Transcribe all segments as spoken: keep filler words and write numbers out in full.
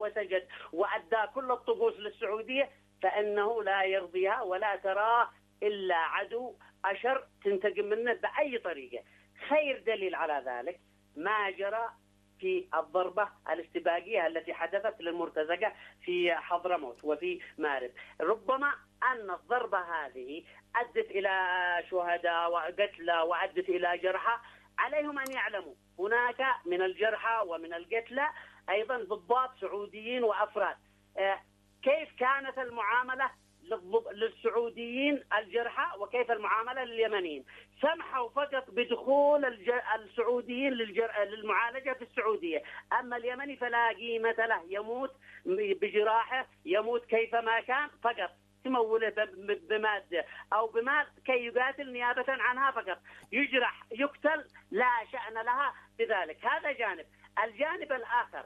وسجد وأدى كل الطقوس للسعودية، فإنه لا يرضيها ولا تراه إلا عدو أشر تنتقم منه بأي طريقة. خير دليل على ذلك ما جرى في الضربة الاستباقية التي حدثت للمرتزقة في حضرموت وفي مارب. ربما أن الضربة هذه أدت إلى شهداء وقتلى وأدت إلى جرحى. عليهم أن يعلموا هناك من الجرحى ومن القتلى أيضا ضباط سعوديين وأفراد. كيف كانت المعاملة للسعوديين الجرحى وكيف المعاملة لليمنيين؟ سمحوا فقط بدخول السعوديين للمعالجة في السعودية، أما اليمني فلا قيمة له، يموت بجراحه، يموت كيفما كان، فقط تموله بمادة أو بمال كي يقاتل نيابة عنها، فقط يجرح يقتل لا شأن لها بذلك. هذا جانب. الجانب الآخر،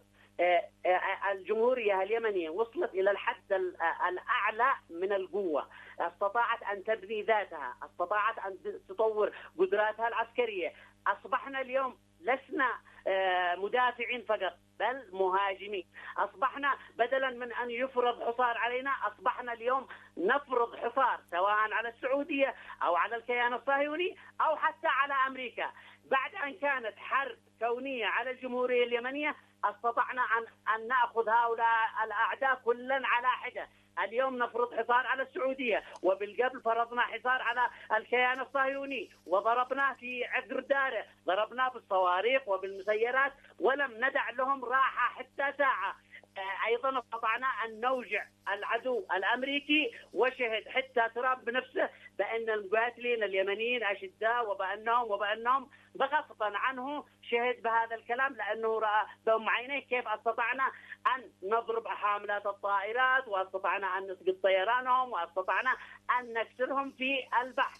الجمهورية اليمنية وصلت إلى الحد الأعلى من القوة، استطاعت أن تبني ذاتها، استطاعت أن تطور قدراتها العسكرية. أصبحنا اليوم لسنا مدافعين فقط بل مهاجمين. أصبحنا بدلا من أن يفرض حصار علينا، أصبحنا اليوم نفرض حصار سواء على السعودية أو على الكيان الصهيوني أو حتى على أمريكا. بعد أن كانت حرب كونية على الجمهورية اليمنية، استطعنا أن, أن نأخذ هؤلاء الأعداء كلا على حدة. اليوم نفرض حصار على السعودية، وبالقبل فرضنا حصار على الكيان الصهيوني وضربناه في عقر داره، ضربناه بالصواريخ وبالمسيرات ولم ندع لهم راحة حتى ساعة. أيضا استطعنا أن نوجع العدو الأمريكي، وشهد حتى ترامب بنفسه بأن المقاتلين اليمنيين أشداء وبأنهم وبأنهم بغصبا عنه شهد بهذا الكلام، لأنه رأى بأم عينيه كيف استطعنا أن نضرب حاملات الطائرات، واستطعنا أن نسقط طيرانهم، واستطعنا أن نكسرهم في البحر.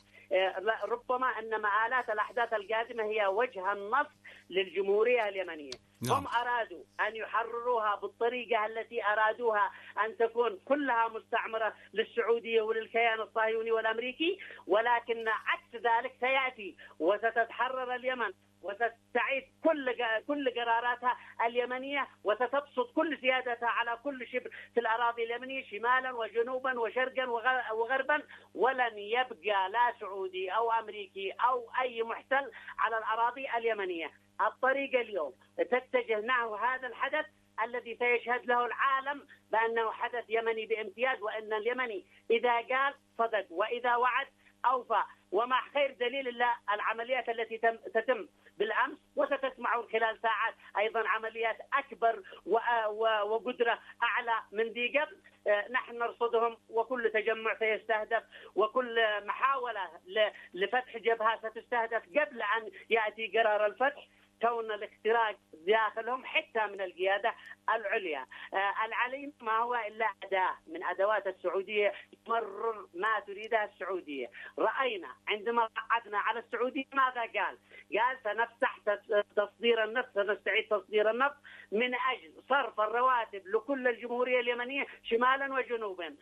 ربما أن مآلات الأحداث القادمة هي وجه النصر للجمهورية اليمنية. نعم. هم أرادوا أن يحرروها بالطريقة التي أرادوها أن تكون كلها مستعمرة للسعودية وللكيان الصهيوني والأمريكي، ولكن عكس ذلك سيأتي وستتحرر اليمن وستستعيد كل كل قراراتها اليمنية، وستبسط كل سيادتها على كل شبر في الأراضي اليمنية شمالا وجنوبا وشرقا وغربا، ولن يبقى لا سعودي أو أمريكي أو أي محتل على الأراضي اليمنية. الطريقة اليوم تتجه نحو هذا الحدث الذي سيشهد له العالم بأنه حدث يمني بامتياز، وأن اليمني إذا قال صدق وإذا وعد أوفى. ومع خير دليل الله العمليات التي تتم بالأمس وستسمعون خلال ساعات أيضا عمليات أكبر وقدرة أعلى من ذي قبل. نحن نرصدهم، وكل تجمع سيستهدف وكل محاولة لفتح جبهة ستستهدف قبل أن يأتي قرار الفتح، كون الاختراق داخلهم حتى من القيادة العليا. آه العليم ما هو إلا أداة من أدوات السعودية تمرر ما تريدها السعودية. رأينا عندما قعدنا على السعودية ماذا قال؟ قال سنفتح تصدير النفط، سنستعيد تصدير النفط من أجل صرف الرواتب لكل الجمهورية اليمنية شمالا وجنوبا.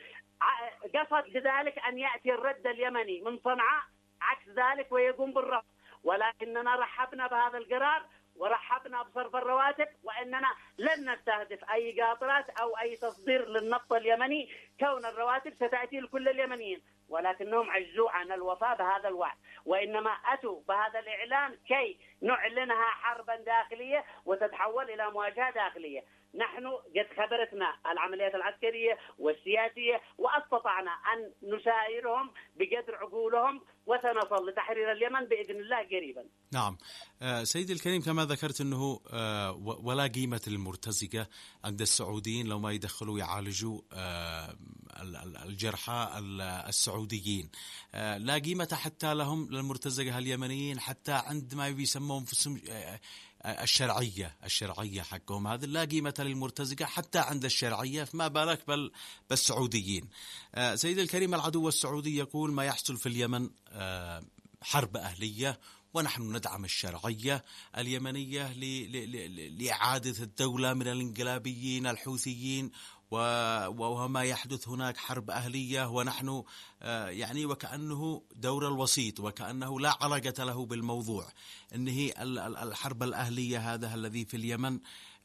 قصد بذلك أن يأتي الرد اليمني من صنعاء عكس ذلك ويقوم بالرفض، ولكننا رحبنا بهذا القرار ورحبنا بصرف الرواتب، وإننا لن نستهدف أي قاطرات أو أي تصدير للنفط اليمني، كون الرواتب ستأتي لكل اليمنيين. ولكنهم عجزوا عن الوفاء بهذا الوعد، وإنما أتوا بهذا الإعلان كي نعلنها حربا داخلية وتتحول إلى مواجهة داخلية. نحن قد خبرتنا العمليات العسكرية والسياسية، واستطعنا أن نسايرهم بقدر عقولهم، وسنصل لتحرير اليمن بإذن الله قريبا. نعم آه سيدي الكريم، كما ذكرت أنه آه ولا قيمة للمرتزقة عند السعوديين لو ما يدخلوا يعالجوا آه الجرحى السعوديين، آه لا قيمة حتى لهم للمرتزقة اليمنيين حتى عند ما يسمون في آه الشرعية الشرعية حقهم، هذا لا قيمة للمرتزقة حتى عند الشرعية، فما بالك بل بالسعوديين. آه سيدي الكريم، العدو السعودي يقول ما يحصل في اليمن آه حرب أهلية، ونحن ندعم الشرعية اليمنية لإعادة الدولة من الانقلابيين الحوثيين، وما يحدث هناك حرب أهلية، ونحن يعني وكأنه دور الوسيط، وكأنه لا علاقة له بالموضوع، إن هي الحرب الأهلية هذا الذي في اليمن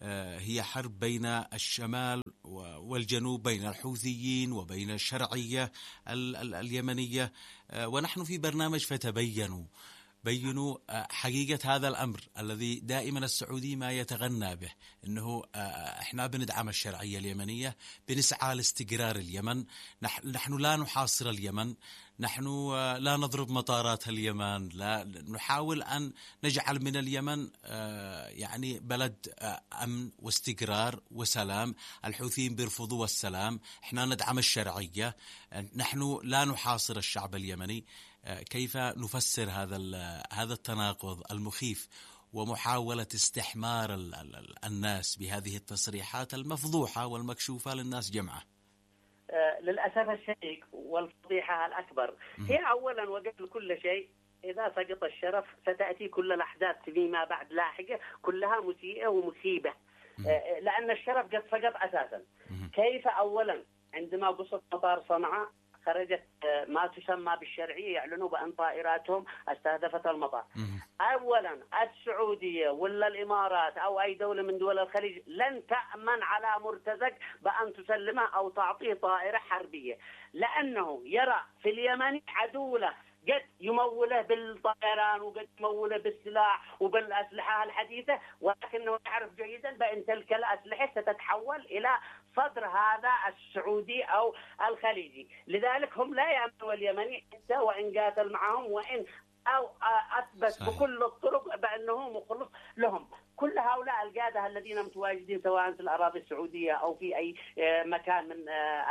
هي حرب بين الشمال والجنوب، بين الحوثيين وبين الشرعية اليمنية. ونحن في برنامج فتبينوا بينوا حقيقة هذا الأمر الذي دائما السعودي ما يتغنى به، أنه إحنا بندعم الشرعية اليمنية، بنسعى لاستقرار اليمن، نحن لا نحاصر اليمن، نحن لا نضرب مطارات اليمن، لا نحاول أن نجعل من اليمن يعني بلد أمن واستقرار وسلام. الحوثيين بيرفضوا السلام، إحنا ندعم الشرعية، نحن لا نحاصر الشعب اليمني. كيف نفسر هذا هذا التناقض المخيف ومحاولة استحمار الناس بهذه التصريحات المفضوحة والمكشوفة للناس جمعة؟ للأسف الشديد والفضيحة الأكبر هي أولا وقبل كل شيء، إذا سقط الشرف ستأتي كل الأحداث فيما بعد لاحقة كلها مسيئة ومخيبة، لأن الشرف قد سقط أساسا. كيف أولا عندما قصت مطار صنعاء خرجت ما تسمى بالشرعية يعلنوا بأن طائراتهم استهدفت المطار. أولا السعودية ولا الإمارات أو أي دولة من دول الخليج لن تأمن على مرتزق بأن تسلمه أو تعطيه طائرة حربية، لأنه يرى في اليمن عدو له قد يموله بالطيران وقد يموله بالسلاح وبالأسلحة الحديثة، ولكنه يعرف جيدا بأن تلك الأسلحة ستتحول إلى صدر هذا السعودي أو الخليجي. لذلك هم لا يأمنوا اليمني حتى وإن قاتل معهم، وإن أو أثبت بكل الطرق بأنه مخلص لهم. كل هؤلاء القادة الذين متواجدين سواء في الأراضي السعودية أو في أي مكان من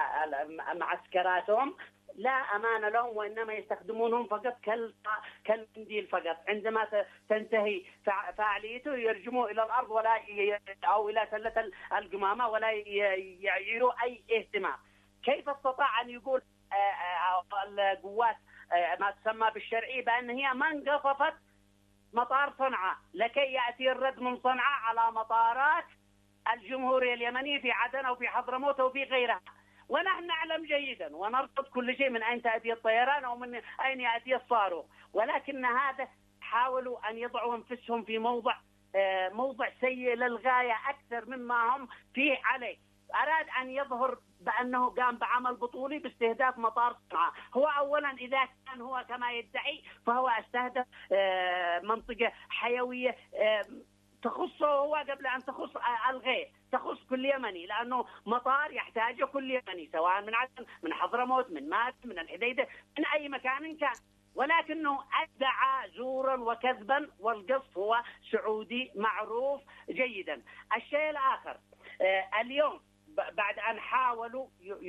معسكراتهم لا أمان لهم، وإنما يستخدمونهم فقط كالمنديل فقط. عندما تنتهي فعاليته يرجموا إلى الأرض ولا ي... أو إلى سلة القمامة ولا يعيروا أي اهتمام. كيف استطاع أن يقول القوات ما تسمى بالشرعي بأن هي من قصفت مطار صنعاء لكي يأتي الرد من صنعاء على مطارات الجمهورية اليمنية في عدن أو في حضرموت أو في غيرها؟ ونحن نعلم جيدا ونرصد كل شيء من أين تأتي الطيران أو من أين يأتي الصاروخ، ولكن هذا حاولوا أن يضعوا أنفسهم في موضع موضع سيء للغاية أكثر مما هم فيه عليه. أراد أن يظهر بأنه قام بعمل بطولي باستهداف مطار صنعاء. هو أولا إذا كان هو كما يدعي فهو استهدف منطقة حيوية تخصه هو قبل أن تخص الغير، تخص كل يمني، لأنه مطار يحتاجه كل يمني سواء من عدن من حضرموت من مات من الحديدة من أي مكان كان، ولكنه ادعى زورا وكذبا والقصد هو سعودي معروف جيدا. الشيء الآخر اليوم بعد أن حاولوا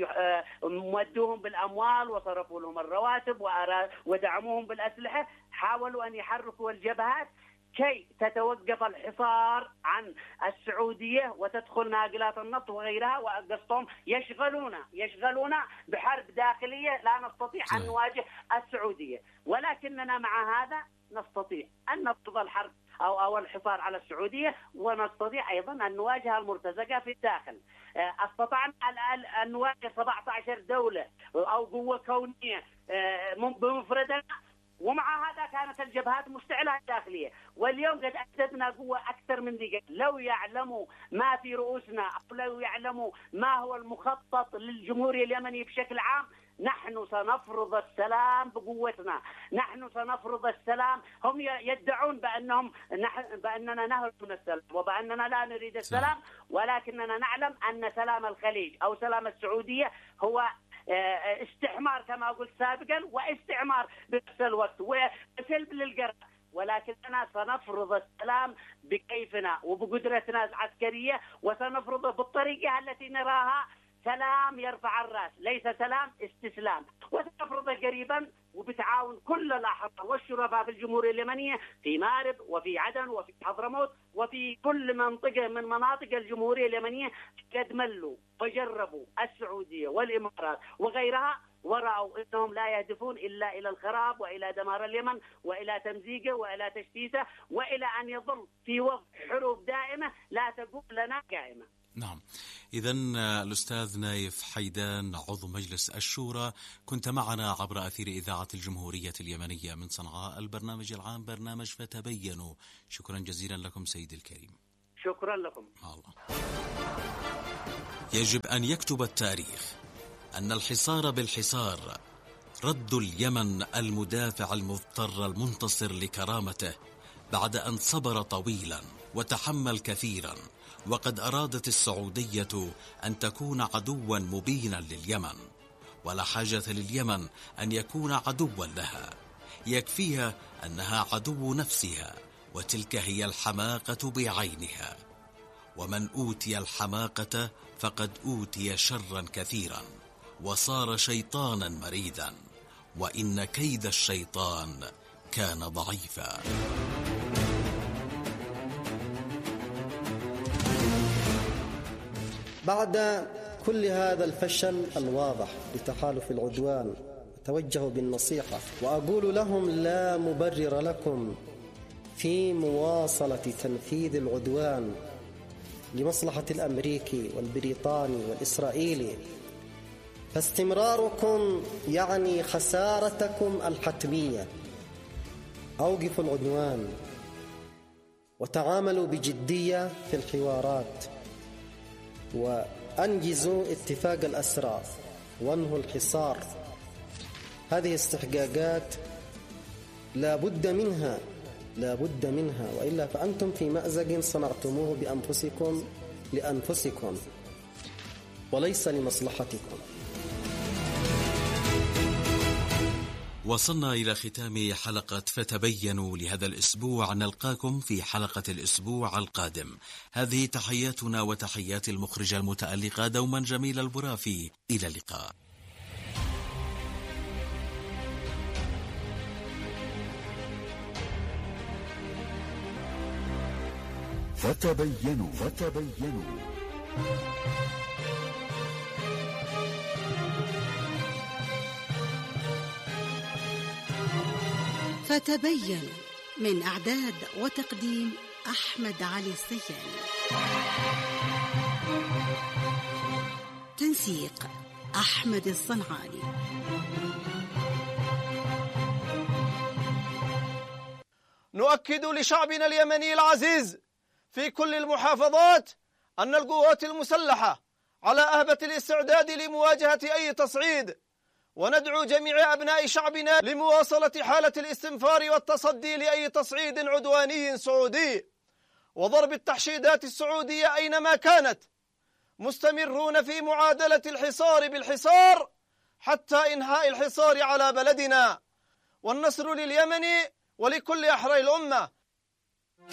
مودوهم بالأموال وصرفوا لهم الرواتب ودعموهم بالأسلحة، حاولوا أن يحركوا الجبهات كي تتوقف الحصار عن السعودية وتدخل ناقلات النفط وغيرها، وقصدهم يشغلونا يشغلونا بحرب داخلية لا نستطيع أن نواجه السعودية. ولكننا مع هذا نستطيع أن نفرض الحرب أو أو الحصار على السعودية، ونستطيع أيضا أن نواجه المرتزقة في الداخل. استطعنا أن نواجه سبعة عشر دولة أو قوة كونية بمفردنا، ومع هذا كانت الجبهات مشتعلة داخلية. واليوم قد أعددنا قوة أكثر من ذلك. لو يعلموا ما في رؤوسنا أو لو يعلموا ما هو المخطط للجمهورية اليمنية بشكل عام، نحن سنفرض السلام بقوتنا، نحن سنفرض السلام. هم يدعون بأنهم نحن بأننا نهرب من السلام وبأننا لا نريد السلام، ولكننا نعلم أن سلام الخليج أو سلام السعودية هو استعمار كما قلت سابقا، واستعمار بنفس الوقت وسلب للقرار. ولكننا سنفرض السلام بكيفنا وبقدرتنا العسكرية، وسنفرضه بالطريقة التي نراها سلام يرفع الرأس ليس سلام استسلام، وسنفرضه قريبا وبتعاون كل الأحرار والشرفاء في الجمهورية اليمنية في مارب وفي عدن وفي حضرموت وفي كل منطقة من مناطق الجمهورية اليمنية. قد ملوا وجربوا السعودية والإمارات وغيرها ورأوا أنهم لا يهدفون إلا إلى الخراب وإلى دمار اليمن وإلى تمزيقه وإلى تشتيته وإلى أن يظل في وضع حروب دائمة لا تقوم لنا قائمة. نعم، إذن الأستاذ نايف حيدان عضو مجلس الشورى، كنت معنا عبر أثير إذاعة الجمهورية اليمنية من صنعاء، البرنامج العام برنامج فتبينوا. شكرا جزيلا لكم سيدي الكريم. شكرا لكم. الله. يجب أن يكتب التاريخ أن الحصار بالحصار رد اليمن المدافع المضطر المنتصر لكرامته بعد أن صبر طويلا وتحمل كثيرا، وقد أرادت السعودية أن تكون عدوا مبينا لليمن، ولا حاجة لليمن أن يكون عدوا لها، يكفيها أنها عدو نفسها، وتلك هي الحماقة بعينها. ومن أوتي الحماقة فقد أوتي شرا كثيرا، وصار شيطانا مريدا، وإن كيد الشيطان كان ضعيفا. بعد كل هذا الفشل الواضح لتحالف العدوان أتوجه بالنصيحة وأقول لهم: لا مبرر لكم في مواصلة تنفيذ العدوان لمصلحة الأمريكي والبريطاني والإسرائيلي، فاستمراركم يعني خسارتكم الحتمية. أوقفوا العدوان وتعاملوا بجدية في الحوارات، وأنجزوا اتفاق الأسرى وانهوا الحصار. هذه استحقاقات لا بد منها لا بد منها وإلا فأنتم في مأزق صنعتموه بأنفسكم لأنفسكم وليس لمصلحتكم. وصلنا إلى ختام حلقة فتبينوا لهذا الأسبوع. نلقاكم في حلقة الأسبوع القادم. هذه تحياتنا وتحيات المخرجة المتألقة دوما جميل البرافي. إلى اللقاء. فتبينوا فتبينوا فتبين من إعداد وتقديم أحمد علي السياني. تنسيق أحمد الصنعاني. نؤكد لشعبنا اليمني العزيز في كل المحافظات أن القوات المسلحة على أهبة الاستعداد لمواجهة أي تصعيد، وندعو جميع أبناء شعبنا لمواصلة حالة الاستنفار والتصدي لأي تصعيد عدواني سعودي وضرب التحشيدات السعودية أينما كانت، مستمرون في معادلة الحصار بالحصار حتى إنهاء الحصار على بلدنا. والنصر لليمن ولكل أحرار الأمة.